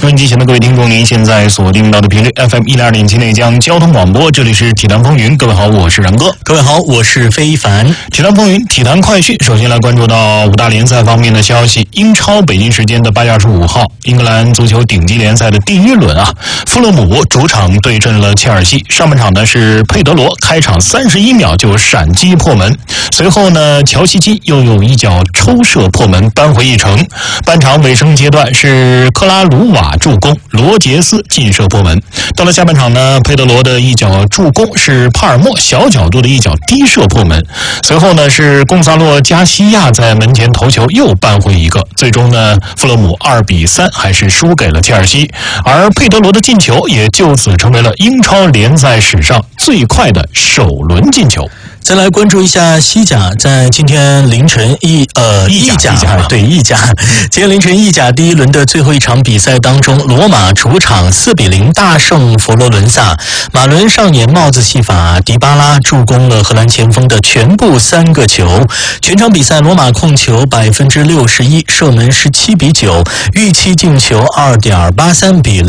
收音机前的各位听众，您现在锁定到的频率 FM102.7内江交通广播，这里是体坛风云。各位好，我是然哥。 各位好，我是非凡。 体坛风云，体坛快讯。首先来关注到五大联赛方面的消息。英超北京时间的8月25号，英格兰足球顶级联赛的第一轮富勒姆主场对阵了切尔西。上半场呢是佩德罗开场31秒就闪击破门，随后呢乔西基又有一脚抽射破门扳回一城。半场尾声阶段是克拉鲁瓦助攻，罗杰斯劲射破门。到了下半场呢，佩德罗的一脚助攻是帕尔默小角度的一脚低射破门，随后呢是贡萨洛加西亚在门前头球又扳回一个，最终呢富勒姆2-3还是输给了切尔西，而佩德罗的进球也就此成为了英超联赛史上最快的首轮进球。 再来关注一下西甲，在今天凌晨意甲，今天凌晨意甲第一轮的最后一场比赛当中，罗马主场4-0大胜佛罗伦萨，马伦上演帽子戏法，迪巴拉助攻了荷兰前锋的全部3个球。全场比赛罗马控球61%，射门17-9，预期进球2.83比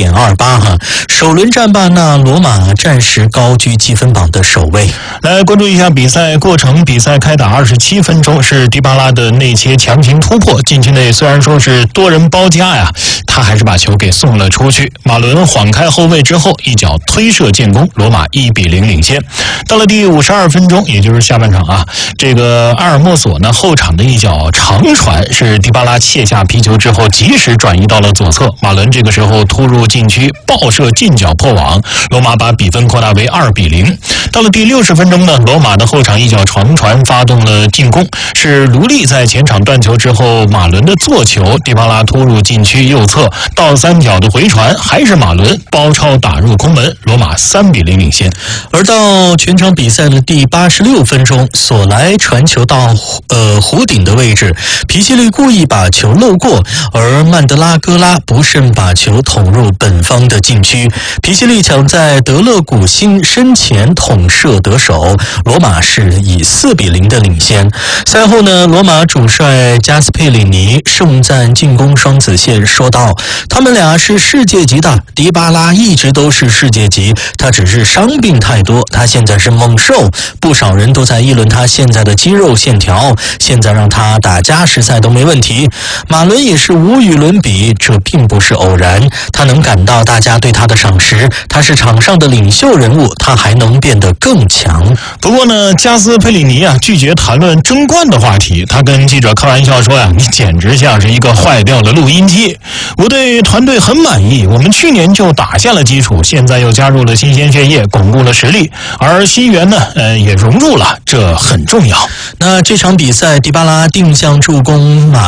0.28首轮战罢，那罗马暂时高居积分榜的首位。 来关注一下比赛过程。比赛开打27分钟，是迪巴拉的内切强行突破，禁区内虽然说是多人包夹呀，他还是把球给送了出去。马伦晃开后卫之后，一脚推射建功，罗马1-0领先。到了第52分钟，也就是下半场这个阿尔莫索呢后场的一脚长传是迪巴拉切下皮球之后及时转移到了左侧，马伦这个时候突入禁区爆射近角破网，罗马把比分扩大为2-0。到了第60分钟呢，罗马的后场一脚长传发动了进攻，是卢利在前场断球之后，马伦的坐球，迪巴拉突入禁区右侧倒三角的回传，还是马伦包抄打入空门，罗马3-0领先。 而到全场比赛的第86分钟，索莱传球到弧顶的位置，皮西利故意把球漏过，而曼德拉戈拉不慎把球捅入本方的禁区，皮西利抢在德勒古辛身前捅射得手，罗马是以4-0的领先。赛后呢，罗马主帅加斯佩里尼盛赞进攻双子线，说道：“他们俩是世界级的，迪巴拉一直都是世界级，他只是伤病太多，他现在是猛兽，不少人都在议论他现在的肌肉线条，现在让他打加时赛都没问题。马伦也是无与伦比，这并不是偶然，他能感到大家对他的赏识，他是场上的领袖人物，他还能变得更强。” 不过呢，加斯佩里尼拒绝谈论争冠的话题，他跟记者开玩笑说你简直像是一个坏掉的录音机。我对团队很满意，我们去年就打下了基础，现在又加入了新鲜血液，巩固了实力，而新援呢也融入了，这很重要。 那这场比赛迪巴拉定向助攻马